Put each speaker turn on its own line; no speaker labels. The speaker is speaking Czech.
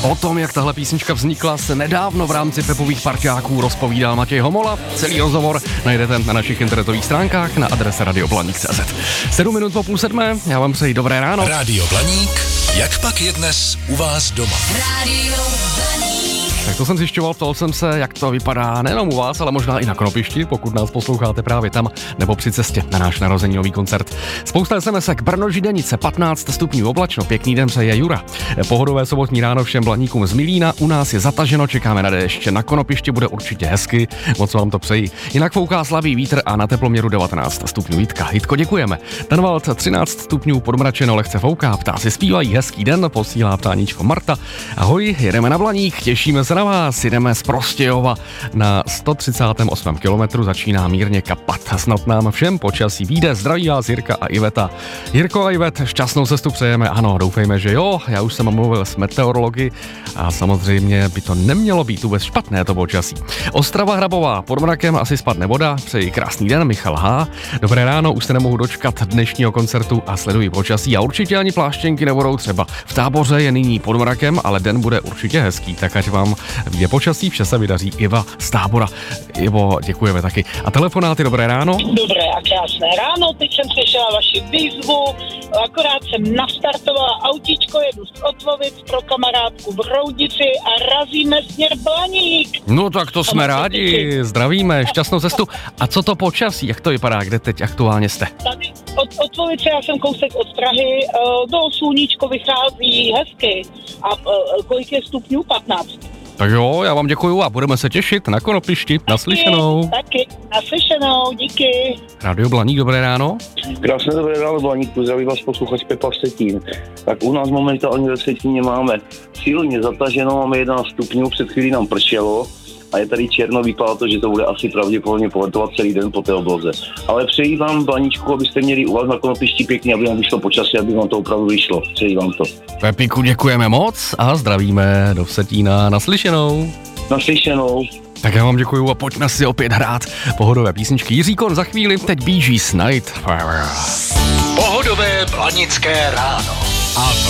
O tom, jak tahle písnička vznikla, se nedávno v rámci Pepových parťáků rozpovídal Matěj Homola. Celý rozhovor najdete na našich internetových stránkách na adrese radioblaník.cz. 7 minut po 6:30, já vám přeji dobré ráno.
Rádio Blaník, jak pak je dnes u vás doma? Rádio
Blaník. Tak to jsem zjišťoval, ptal jsem se, jak to vypadá nejenom u vás, ale možná i na Knopišti, pokud nás posloucháte právě tam, nebo při cestě na náš narozeninový koncert. Spousta SMS-ek, Brno Židenice, 15 stupňů oblačno, pěkný den přeje Jura. Pohodové sobotní ráno všem Blaníkům z Milína, u nás je zataženo, čekáme na déšť, na Konopišti bude určitě hezky, moc vám to přeji. Jinak fouká slabý vítr a na teploměru 19 stupňů Jitka. Jitko, děkujeme. Tanvald 13 stupňů, podmračeno, lehce fouká, ptáci zpívají, hezký den, posílá ptáníčko Marta. Ahoj, jedeme na Blaník, těšíme se na vás, jdeme z Prostějova na 138. kilometru, začíná mírně kapat. Snad nám všem počasí vyjde, zdraví vás Jirka a Iveta. Jirko a Ivet, šťastnou cestu přejeme, ano, doufejme, že jo, já už jsem mluvil s meteorology a samozřejmě by to nemělo být vůbec špatné to počasí. Ostrava Hrabová, pod mrakem asi spadne voda, přeji krásný den, Michal H. Dobré ráno, už se nemohu dočkat dnešního koncertu a sleduji počasí a určitě ani pláštěnky nebudou třeba. V Táboře je nyní pod mrakem, ale den bude určitě hezký, tak ať vám je počasí, vše se vydaří. Iva z Tábora. Ivo, děkujeme taky. A telefonáty, dobré ráno.
Dobré a krásné ráno, teď jsem slyšela vaši výzvu, akorát jsem nastartovala autíčko, jedu z Otvovic pro kamarádku v Roudici a razíme směr Blaník.
No tak to jsme rádi, zdravíme, šťastnou cestu. A co to počasí, jak to vypadá, kde teď aktuálně jste?
Tady od Otvovice, já jsem kousek od Prahy, do sluníčko vychází hezky a kolik je stupňů? 15.
Tak jo, já vám děkuju a budeme se těšit na Konopišti. Naslyšenou.
Taky, naslyšenou, díky.
Rádio Blaník, dobré ráno.
Krásné dobré ráno, Blaníku, zdraví vás posluchač Pepa Vsetín. Tak u nás momentálně ve Vsetíně máme silně zataženo, máme 11 stupňů, před chvílí nám pršelo a je tady černo, vypadá to, že to bude asi pravděpodobně poletovat celý den po té obloze. Ale přeji vám, Blaníčku, abyste měli u vás na Konopišti pěkně, aby vám vyšlo počasí, aby vám to opravdu vyšlo. Přeji vám to.
Pepiku, děkujeme moc a zdravíme do Vsetína. Naslyšenou.
Naslyšenou.
Tak já vám děkuju a pojďme si opět hrát pohodové písničky. Jiří Kon za chvíli, teď Bee Gees Night.
Pohodové blanické ráno. A